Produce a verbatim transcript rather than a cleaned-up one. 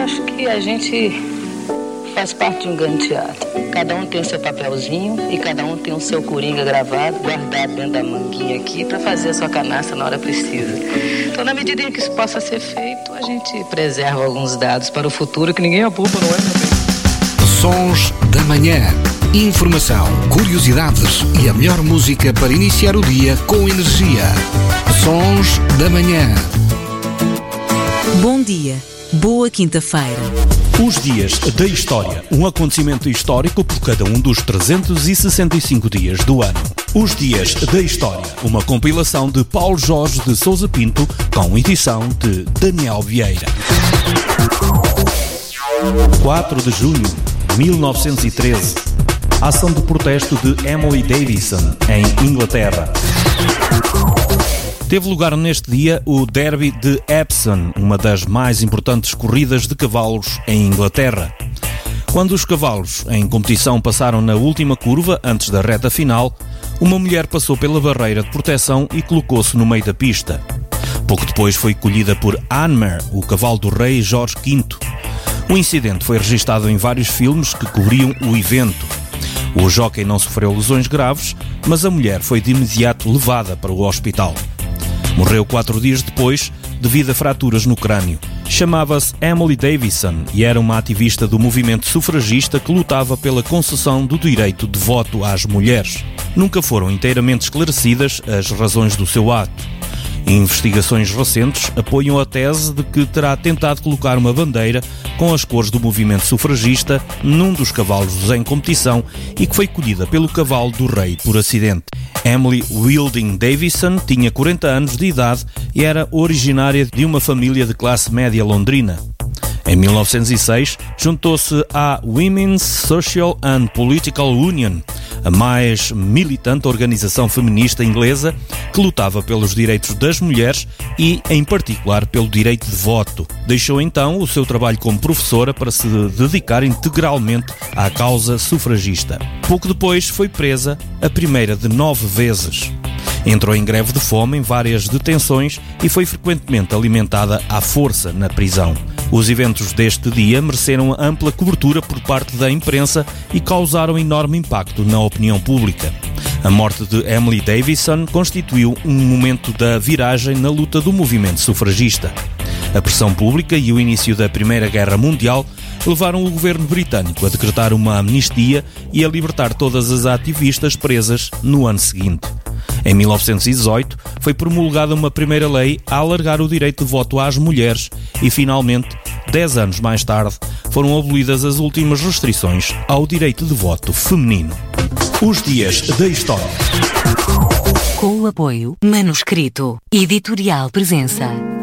acho que a gente faz parte de um grande teatro. Cada um tem o seu papelzinho e cada um tem o seu coringa gravado, guardado dentro da manguinha aqui para fazer a sua canastra na hora precisa. Então, na medida em que isso possa ser feito, a gente preserva alguns dados para o futuro que ninguém apoupa, não é, meu bem? Sons da Manhã. Informação, curiosidades e a melhor música para iniciar o dia com energia. Sons da Manhã. Bom dia. Boa quinta-feira. Os dias da história. Um acontecimento histórico por cada um dos trezentos e sessenta e cinco dias do ano. Os dias da história. Uma compilação de Paulo Jorge de Sousa Pinto com edição de Daniel Vieira. quatro de junho de mil novecentos e treze. Ação de protesto de Emily Davison em Inglaterra. Teve lugar neste dia o Derby de Epsom, uma das mais importantes corridas de cavalos em Inglaterra. Quando os cavalos em competição passaram na última curva, antes da reta final, uma mulher passou pela barreira de proteção e colocou-se no meio da pista. Pouco depois foi colhida por Anmer, o cavalo do rei Jorge quinto. O incidente foi registado em vários filmes que cobriam o evento. O jockey não sofreu lesões graves, mas a mulher foi de imediato levada para o hospital. Morreu quatro dias depois devido a fraturas no crânio. Chamava-se Emily Davison e era uma ativista do movimento sufragista que lutava pela concessão do direito de voto às mulheres. Nunca foram inteiramente esclarecidas as razões do seu ato. Investigações recentes apoiam a tese de que terá tentado colocar uma bandeira com as cores do movimento sufragista num dos cavalos em competição e que foi colhida pelo cavalo do rei por acidente. Emily Wilding Davison tinha quarenta anos de idade e era originária de uma família de classe média londrina. Em mil novecentos e seis, juntou-se à Women's Social and Political Union, a mais militante organização feminista inglesa que lutava pelos direitos das mulheres e, em particular, pelo direito de voto. Deixou então o seu trabalho como professora para se dedicar integralmente à causa sufragista. Pouco depois foi presa, a primeira de nove vezes. Entrou em greve de fome em várias detenções e foi frequentemente alimentada à força na prisão. Os eventos deste dia mereceram ampla cobertura por parte da imprensa e causaram enorme impacto na opinião pública. A morte de Emily Davison constituiu um momento da viragem na luta do movimento sufragista. A pressão pública e o início da Primeira Guerra Mundial levaram o governo britânico a decretar uma amnistia e a libertar todas as ativistas presas no ano seguinte. Em mil novecentos e dezoito, foi promulgada uma primeira lei a alargar o direito de voto às mulheres e, finalmente, dez anos mais tarde, foram abolidas as últimas restrições ao direito de voto feminino. Os dias da história. Com o apoio Manuscrito Editorial Presença.